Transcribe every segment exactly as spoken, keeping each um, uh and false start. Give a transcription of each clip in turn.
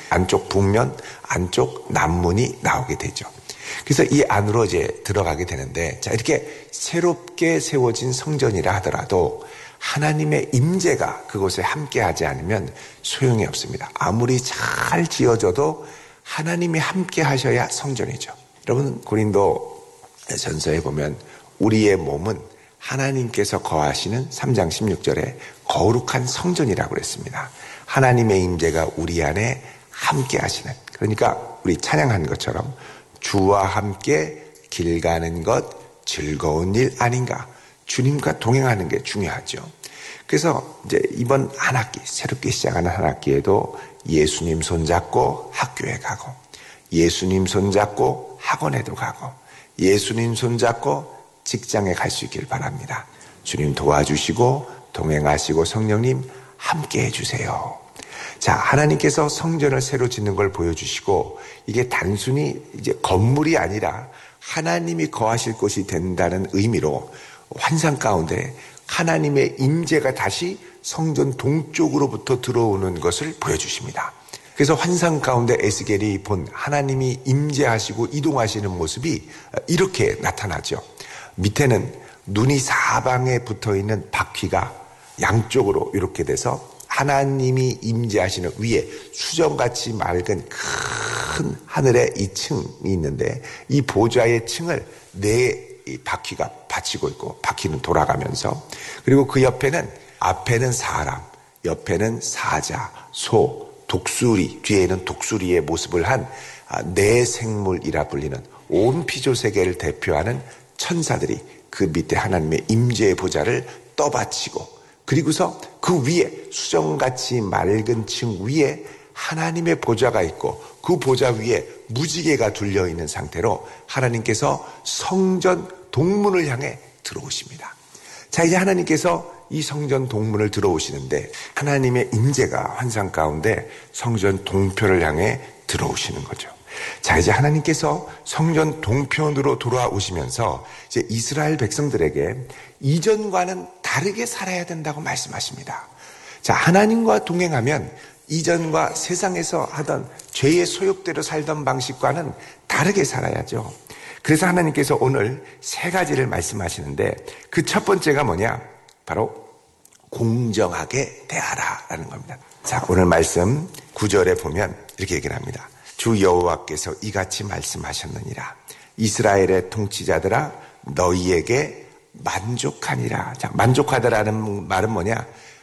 안쪽 북면, 안쪽 남문이 나오게 되죠. 그래서 이 안으로 이제 들어가게 되는데, 자, 이렇게 새롭게 세워진 성전이라 하더라도 하나님의 임재가 그곳에 함께하지 않으면 소용이 없습니다. 아무리 잘 지어져도 하나님이 함께 하셔야 성전이죠. 여러분, 고린도 전서에 보면 우리의 몸은 하나님께서 거하시는 삼 장 십육 절에 거룩한 성전이라고 그랬습니다. 하나님의 임재가 우리 안에 함께 하시는, 그러니까 우리 찬양한 것처럼 주와 함께 길 가는 것 즐거운 일 아닌가. 주님과 동행하는 게 중요하죠. 그래서 이제 이번 한 학기, 새롭게 시작하는 한 학기에도 예수님 손잡고 학교에 가고, 예수님 손잡고 학원에도 가고, 예수님 손잡고 직장에 갈 수 있길 바랍니다. 주님 도와주시고 동행하시고 성령님 함께 해주세요. 자, 하나님께서 성전을 새로 짓는 걸 보여주시고, 이게 단순히 이제 건물이 아니라 하나님이 거하실 곳이 된다는 의미로 환상 가운데 하나님의 임재가 다시 성전 동쪽으로부터 들어오는 것을 보여주십니다. 그래서 환상 가운데 에스겔이 본 하나님이 임재하시고 이동하시는 모습이 이렇게 나타나죠. 밑에는 눈이 사방에 붙어있는 바퀴가 양쪽으로 이렇게 돼서 하나님이 임재하시는 위에 수정같이 맑은 큰 하늘의 이 층이 있는데, 이 보좌의 층을 네 바퀴가 받치고 있고, 바퀴는 돌아가면서, 그리고 그 옆에는, 앞에는 사람, 옆에는 사자, 소, 독수리, 뒤에는 독수리의 모습을 한 네 생물이라 불리는 온 피조 세계를 대표하는 천사들이 그 밑에 하나님의 임재의 보좌를 떠받치고, 그리고서 그 위에 수정같이 맑은 층 위에 하나님의 보좌가 있고, 그 보좌 위에 무지개가 둘려있는 상태로 하나님께서 성전 동문을 향해 들어오십니다. 자, 이제 하나님께서 이 성전 동문을 들어오시는데, 하나님의 임재가 환상 가운데 성전 동편을 향해 들어오시는 거죠. 자, 이제 하나님께서 성전 동편으로 돌아오시면서 이제 이스라엘 백성들에게 이전과는 다르게 살아야 된다고 말씀하십니다. 자, 하나님과 동행하면 이전과 세상에서 하던 죄의 소욕대로 살던 방식과는 다르게 살아야죠. 그래서 하나님께서 오늘 세 가지를 말씀하시는데, 그 첫 번째가 뭐냐? 바로 공정하게 대하라라는 겁니다. 자, 오늘 말씀 구 절에 보면 이렇게 얘기를 합니다. 주 여호와께서 이같이 말씀하셨느니라. 이스라엘의 통치자들아, 너희에게 만족하니라. 자, 만족하다라는 말은 뭐냐?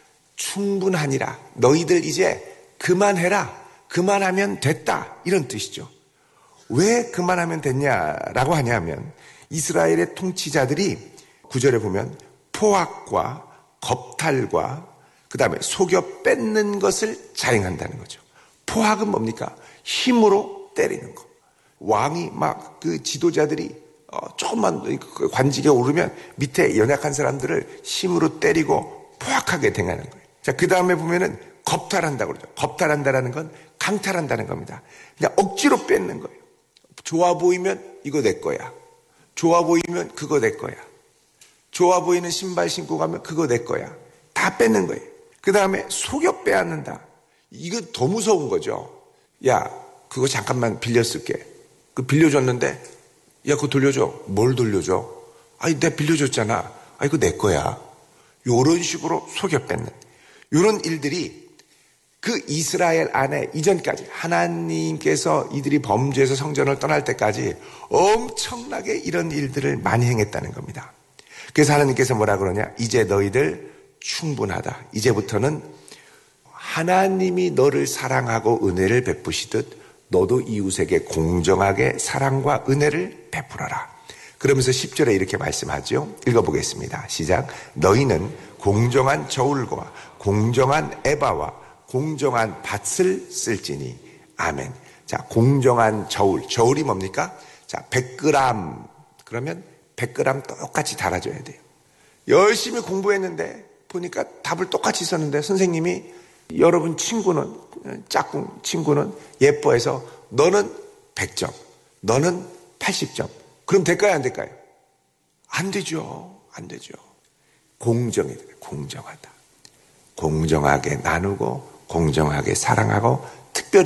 충분하니라. 너희들 이제 그만해라. 그만하면 됐다. 이런 뜻이죠. 왜 그만하면 됐냐라고 하냐면, 이스라엘의 통치자들이 구 절에 보면 포악과 겁탈과 그 다음에 속여 뺏는 것을 자행한다는 거죠. 포악은 뭡니까? 힘으로 때리는 거. 왕이 막 그 지도자들이 어, 조금만 관직에 오르면 밑에 연약한 사람들을 힘으로 때리고 포악하게 대하는 거예요. 자, 그 다음에 보면은 겁탈한다고 그러죠. 겁탈한다라는 건 강탈한다는 겁니다. 그냥 억지로 뺏는 거예요. 좋아 보이면 이거 내 거야. 좋아 보이면 그거 내 거야. 좋아 보이는 신발 신고 가면 그거 내 거야. 다 뺏는 거예요. 그 다음에 속여 빼앗는다. 이거 더 무서운 거죠. 야, 그거 잠깐만 빌려 쓸게. 그 빌려줬는데, 야, 그거 돌려줘. 뭘 돌려줘? 아니, 내가 빌려줬잖아. 아, 이거 내 거야. 요런 식으로 속여 뺏는. 요런 일들이 그 이스라엘 안에 이전까지 하나님께서 이들이 범죄해서 성전을 떠날 때까지 엄청나게 이런 일들을 많이 행했다는 겁니다. 그래서 하나님께서 뭐라 그러냐? 이제 너희들 충분하다. 이제부터는 하나님이 너를 사랑하고 은혜를 베푸시듯 너도 이웃에게 공정하게 사랑과 은혜를 베풀어라. 그러면서 십 절에 이렇게 말씀하죠. 읽어보겠습니다. 시작. 너희는 공정한 저울과 공정한 에바와 공정한 밭을 쓸지니. 아멘. 자, 공정한 저울. 저울이 뭡니까? 자, 백 그램. 그러면 백 그램 똑같이 달아줘야 돼요. 열심히 공부했는데 보니까 답을 똑같이 썼는데 선생님이 여러분 친구는, 짝꿍 친구는 예뻐해서 너는 백 점, 너는 팔십 점. 그럼 될까요? 안 될까요? 안 되죠. 안 되죠. 공정이 돼요. 공정하다. 공정하게 나누고 공정하게 사랑하고 특별히